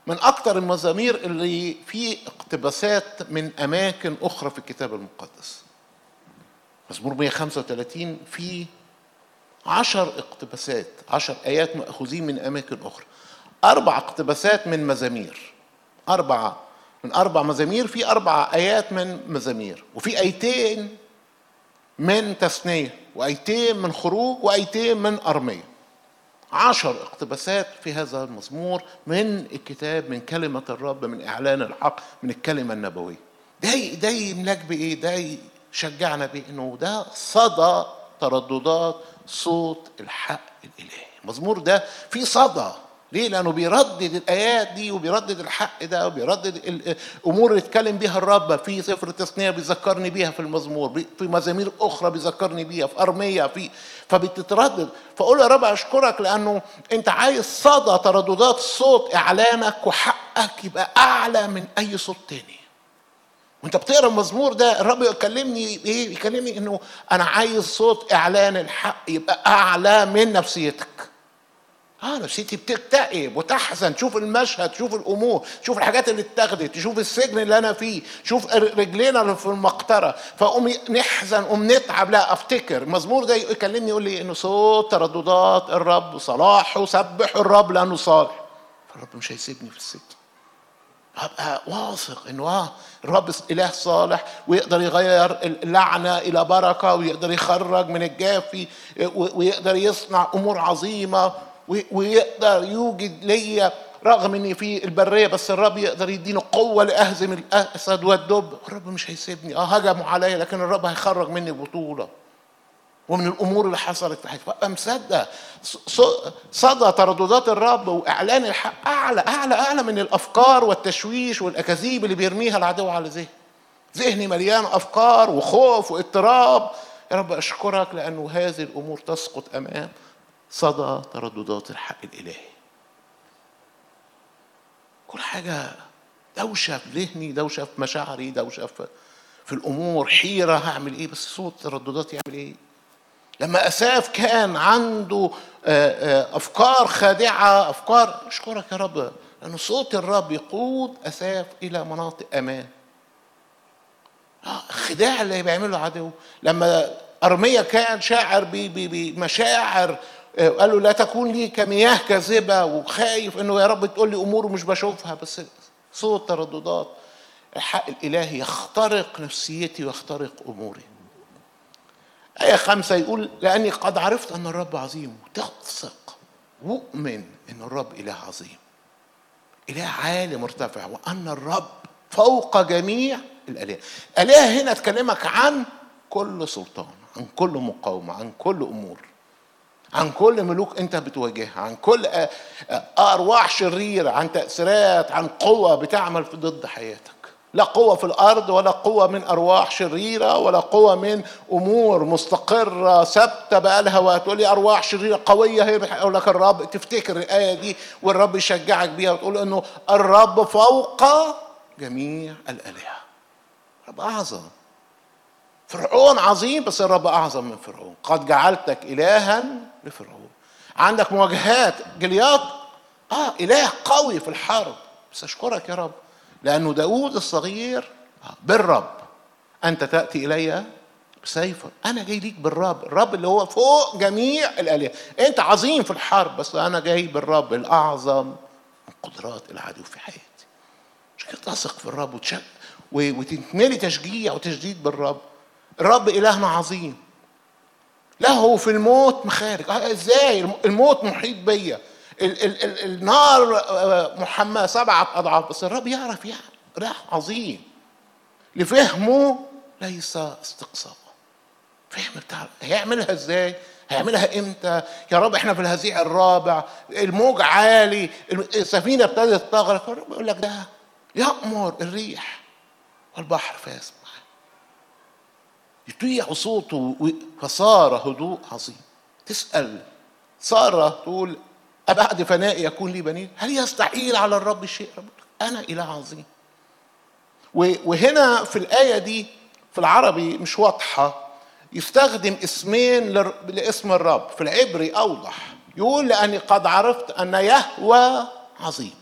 من أكتر المزامير اللي فيه اقتباسات من أماكن أخرى في الكتاب المقدس. مزمور 135 فيه 10 اقتباسات، 10 آيات مأخوذين من أماكن أخرى. 4 اقتباسات من مزامير، من 4 مزامير في 4 آيات من مزامير، وفي آيتين من تثنية، وآيتين من خروج، وآيتين من أرمية. 10 اقتباسات في هذا المزمور من الكتاب، من كلمة الرب، من إعلان الحق، من الكلمة النبوية. ده يملك بإيه؟ ده يشجعنا بإنه ده صدى ترددات صوت الحق الإلهي. المزمور ده فيه صدى. ليه؟ لأنه بيردد الآيات دي، وبيردد الحق ده، وبيردد الأمور اللي اتكلم بيها الرب في سفر التثنية، بيذكرني بيها في المزمور، في مزامير أخرى بيذكرني بيها في أرمية، فبتتردد. فأقول يا رب أشكرك لأنه أنت عايز صدى ترددات صوت إعلانك وحقك يبقى أعلى من أي صوت تاني. وانت بتقرا المزمور ده الرب يكلمني ايه؟ يكلمني انه انا عايز صوت اعلان الحق يبقى اعلى من نفسيتك. نفسيتي بتكتئب وتحزن، تشوف المشهد، تشوف الامور، تشوف الحاجات اللي اتاخدت، تشوف السجن اللي انا فيه، تشوف رجلينا اللي في المقطره، فقوم نحزن، قوم نتعب. لا، افتكر المزمور ده يكلمني يقول لي انه صوت ترددات الرب صلاحه، سبح الرب لانه صالح. فالرب مش هيسيبني في السجن. هبقى واثق انه الرب اله صالح، ويقدر يغير اللعنه الى بركه، ويقدر يخرج من الجافي، ويقدر يصنع امور عظيمه، ويقدر يوجد ليا رغم اني في البريه، بس الرب يقدر يديني قوه لاهزم الاسد والدب. الرب مش هيسيبني. هجموا عليا، لكن الرب هيخرج مني بطوله ومن الامور اللي حصلت في حياتي. فابقى مصدق صدى ترددات الرب واعلان الحق اعلى من الافكار والتشويش والاكاذيب اللي بيرميها العدو على ذهني مليان افكار وخوف واضطراب. يا رب اشكرك لانه هذه الامور تسقط امام صدى ترددات الحق الالهي. كل حاجه دوشه في ذهني، دوشه في مشاعري، دوشه في الامور، حيره هعمل ايه، بس صوت ترددات يعمل ايه؟ لما أساف كان عنده أفكار خادعة، أفكار، أشكرك يا رب لأن صوت الرب يقود أساف إلى مناطق أمان. الخداع اللي بيعمله العدو. لما أرميا كان شاعر بمشاعر، قال له لا تكون لي كمياه كاذبة، وخايف إنه يا رب تقول لي أمور مش بشوفها، بس صوت ترددات الحق الإلهي يخترق نفسيتي ويخترق أموري. آية 5 يقول لأني قد عرفت أن الرب عظيم. تثق وأؤمن أن الرب إله عظيم، إله عالي مرتفع، وأن الرب فوق جميع الآلهة. الآلهة هنا تكلمك عن كل سلطان، عن كل مقاومة، عن كل أمور، عن كل ملوك أنت بتواجهها، عن كل أرواح شريرة، عن تأثيرات، عن قوة بتعمل ضد حياتك. لا قوة في الأرض، ولا قوة من أرواح شريرة، ولا قوة من أمور مستقرة ثابتة بقالها. وتقول لي أرواح شريرة قوية، هي بتقول لك الرب، تفتكر الآية دي والرب يشجعك بيها وتقول إنه الرب فوق جميع الآلهة. رب أعظم. فرعون عظيم، بس الرب أعظم من فرعون. قد جعلتك إلها لفرعون. عندك مواجهات، جليات إله قوي في الحرب، بس أشكرك يا رب لأنه داود الصغير بالرب أنت تأتي إلي بسيفا. أنا جاي ليك بالرب، الرب اللي هو فوق جميع الآلهة. أنت عظيم في الحرب، بس أنا جاي بالرب الأعظم من قدرات العدو في حياتي. مش كده تثق في الرب وتتملي تشجيع وتجديد بالرب. الرب إلهنا عظيم، له في الموت مخارج. إزاي الموت محيط بيا، النار محمى 7 أضعاف، بس الرب يعرف إله عظيم لفهمه ليس استقصاء. فهم بتاع هيعملها ازاي، هيعملها امتى يا رب. احنا في الهزيع الرابع، الموج عالي، السفينه ابتدت تغرق. الرب يقول لك ده يأمر الريح والبحر فيسمع، يطيع صوته فصار هدوء عظيم. تسأل سارة تقول أبعد فنائي يكون لي بنين؟ هل يستحيل على الرب شيء؟ رب أنا إله عظيم. وهنا في الآية دي في العربي مش واضحة، يستخدم اسمين لاسم الرب. في العبري أوضح، يقول لأني قد عرفت أن يهوى عظيم.